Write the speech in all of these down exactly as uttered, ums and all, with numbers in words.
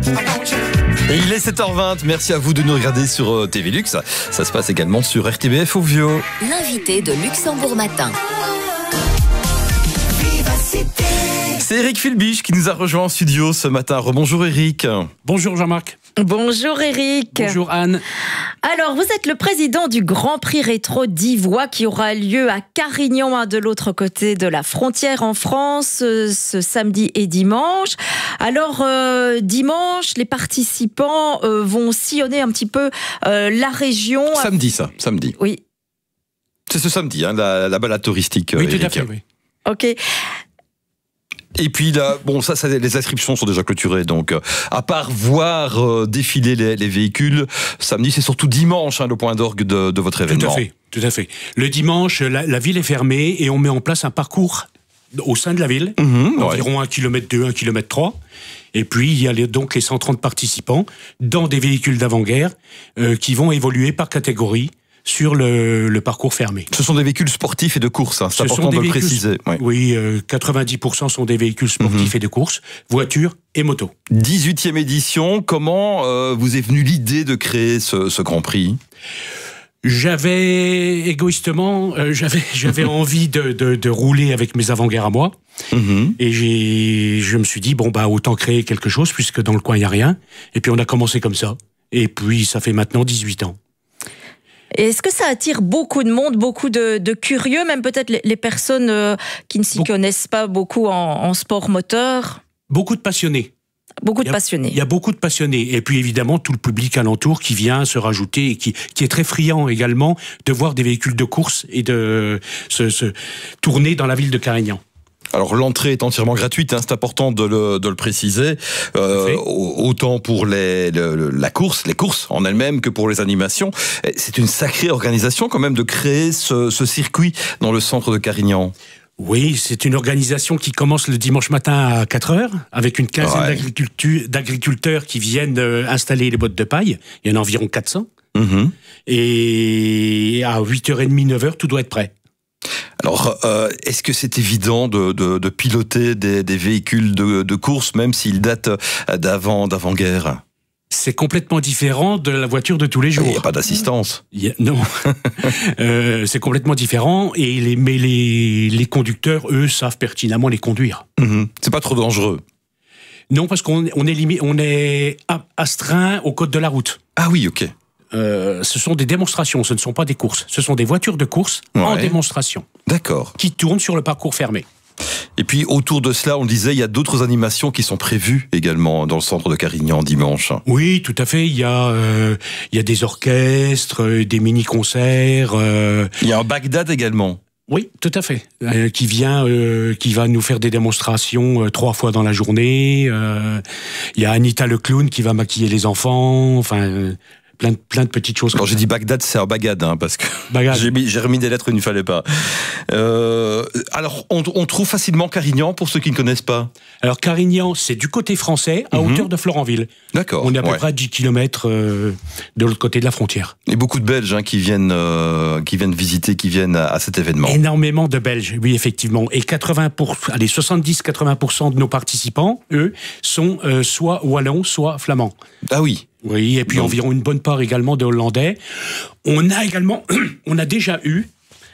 Et il est sept heures vingt, merci à vous de nous regarder sur T V Luxe. Ça se passe également sur R T B F Ovio. L'invité de Luxembourg Matin. C'est Eric Philbiche qui nous a rejoint en studio ce matin. Rebonjour Eric. Bonjour Jean-Marc. Bonjour Eric. Bonjour Anne. Alors, vous êtes le président du Grand Prix Rétro d'Ivoix qui aura lieu à Carignan, de l'autre côté de la frontière en France, ce samedi et dimanche. Alors, euh, dimanche, les participants euh, vont sillonner un petit peu euh, la région. Samedi, ça, samedi. Oui. C'est ce samedi, hein, la, la balade touristique. Oui, Eric. tout à fait, oui. Ok. Et puis là, bon, ça, ça, les inscriptions sont déjà clôturées, donc euh, à part voir euh, défiler les, les véhicules, samedi, c'est surtout dimanche, hein, le point d'orgue de, de votre événement. Tout à fait, tout à fait. Le dimanche, la, la ville est fermée et on met en place un parcours au sein de la ville, mmh, environ ouais. un kilomètre deux, un kilomètre trois. Et puis, il y a les, donc les cent trente participants dans des véhicules d'avant-guerre euh, qui vont évoluer par catégorie sur le, le parcours fermé. Ce sont des véhicules sportifs et de course, hein, c'est Ce important de le préciser. Ouais. Oui, euh, quatre-vingt-dix pour cent sont des véhicules sportifs mmh. et de course, voitures et motos. dix-huitième édition, comment euh, vous est venue l'idée de créer ce, ce Grand Prix ? J'avais égoïstement, euh, j'avais j'avais envie de, de, de rouler avec mes avant-guerres à moi, mmh. et j'ai je me suis dit bon bah autant créer quelque chose puisque dans le coin il y a rien. Et puis on a commencé comme ça. Et puis ça fait maintenant dix-huit ans. Est-ce que ça attire beaucoup de monde, beaucoup de, de curieux, même peut-être les, les personnes euh, qui ne s'y Be- connaissent pas beaucoup en, en sport moteur ? Beaucoup de passionnés. Beaucoup de il y a, passionnés. Il y a beaucoup de passionnés. Et puis évidemment, tout le public alentour qui vient se rajouter et qui, qui est très friand également de voir des véhicules de course et de se, se tourner dans la ville de Carignan. Alors l'entrée est entièrement gratuite, hein, c'est important de le, de le préciser, euh, autant pour les, le, la course, les courses en elles-mêmes que pour les animations. C'est une sacrée organisation quand même de créer ce, ce circuit dans le centre de Carignan. Oui, c'est une organisation qui commence le dimanche matin à quatre heures, avec une quinzaine ouais. d'agriculteurs qui viennent installer les bottes de paille. Il y en a environ quatre cents. Mmh. Et à huit heures trente, neuf heures, tout doit être prêt. Alors, euh, est-ce que c'est évident de, de, de piloter des, des véhicules de, de course, même s'ils datent d'avant, d'avant-guerre ? C'est complètement différent de la voiture de tous les jours. Il n'y a pas d'assistance. A, non, euh, c'est complètement différent. Et les, mais les, les conducteurs, eux, savent pertinemment les conduire. Mmh. C'est pas trop dangereux. Non, parce qu'on on est, limi- on est astreint au code de la route. Ah oui, ok. Euh, ce sont des démonstrations, ce ne sont pas des courses. Ce sont des voitures de course ouais. en démonstration. D'accord. Qui tournent sur le parcours fermé. Et puis autour de cela, on disait, il y a d'autres animations qui sont prévues également dans le centre de Carignan dimanche. Oui, tout à fait. Il y a, euh, il y a des orchestres, des mini-concerts. Euh... Il y a un Bagdad également. Oui, tout à fait. Euh, qui vient, euh, qui va nous faire des démonstrations euh, trois fois dans la journée. Euh, il y a Anita le clown qui va maquiller les enfants. Enfin. Euh, Plein de, plein de petites choses. Quand j'ai dit Bagdad, c'est un Bagad, hein, parce que Bagad. j'ai, mis, j'ai remis des lettres où il ne fallait pas. Euh, alors, on, on trouve facilement Carignan, pour ceux qui ne connaissent pas. Alors, Carignan, c'est du côté français, à mm-hmm. hauteur de Florenville. D'accord. On est à peu ouais. près à dix kilomètres euh, de l'autre côté de la frontière. Et beaucoup de Belges hein, qui, viennent, euh, qui viennent visiter, qui viennent à, à cet événement. Énormément de Belges, oui, effectivement. Et quatre-vingts pour, allez, soixante-dix à quatre-vingts pour cent de nos participants, eux, sont euh, soit wallons, soit flamands. Ah oui. Oui, et puis Donc. environ une bonne part également de Hollandais. On a également, on a déjà eu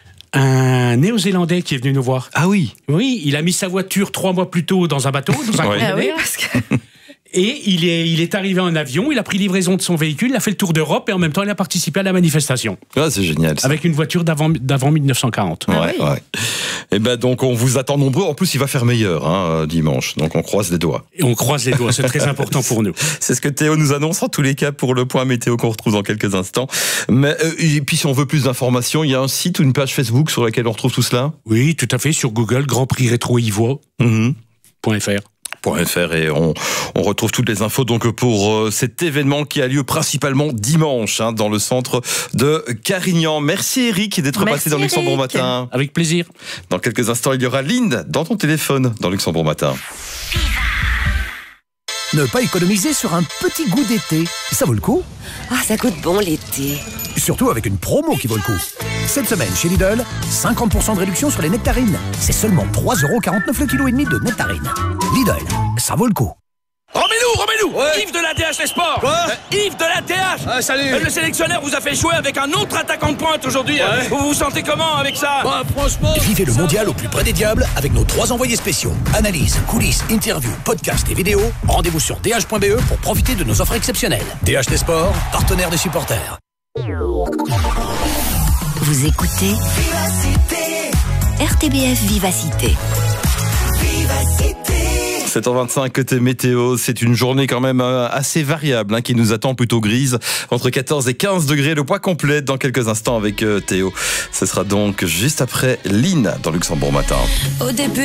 un Néo-Zélandais qui est venu nous voir. Ah oui. Oui, il a mis sa voiture trois mois plus tôt dans un bateau, dans un ouais. conteneur. Ah oui, parce que... Et il est, il est arrivé en avion, il a pris livraison de son véhicule, il a fait le tour d'Europe et en même temps il a participé à la manifestation. Ah, c'est génial. Ça. Avec une voiture d'avant, d'avant mille neuf cent quarante. Ouais, ah oui. ouais. Et ben donc on vous attend nombreux. En plus il va faire meilleur hein, dimanche, donc on croise les doigts. Et on croise les doigts, c'est très important pour nous. C'est ce que Théo nous annonce en tous les cas pour le point météo qu'on retrouve dans quelques instants. Mais euh, et puis si on veut plus d'informations, il y a un site ou une page Facebook sur laquelle on retrouve tout cela. Oui, tout à fait, sur Google, Grand Prix Rétro Ivoix point F R. .fr et on, on retrouve toutes les infos donc pour euh, cet événement qui a lieu principalement dimanche hein, dans le centre de Carignan. Merci Eric d'être Merci passé dans Eric. Luxembourg Matin. Avec plaisir. Dans quelques instants, il y aura Linde dans ton téléphone dans Luxembourg Matin. Ne pas économiser sur un petit goût d'été, ça vaut le coup. Ah, ça goûte bon l'été. Surtout avec une promo qui vaut le coup. Cette semaine, chez Lidl, cinquante pour cent de réduction sur les nectarines. C'est seulement trois euros quarante-neuf le kilo et demi de nectarines. Lidl, ça vaut le coup. Oh mais nous remets-nous Ouais. Yves de la T H Les Sports. Quoi Euh, Yves de la T H. Ah, salut. Euh, Le sélectionneur vous a fait jouer avec un autre attaquant de pointe aujourd'hui. Ouais. Vous vous sentez comment avec ça? Bah, franchement... Vivez le mondial au plus près des diables avec nos trois envoyés spéciaux. Analyse, coulisses, interviews, podcasts et vidéos. Rendez-vous sur d h point b e pour profiter de nos offres exceptionnelles. D H Les Sports, partenaire des supporters. Vous écoutez R T B F Vivacité. sept heures vingt-cinq côté météo, c'est une journée quand même assez variable hein, qui nous attend, plutôt grise, entre quatorze et quinze degrés, le poids complet dans quelques instants avec euh, Théo. Ce sera donc juste après Lynn dans Luxembourg Matin. Au début